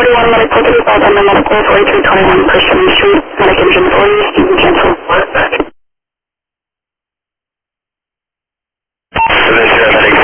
41 medical 2000 medical 4321 Persimmon Street, medic engine 40, you can cancel. This is medic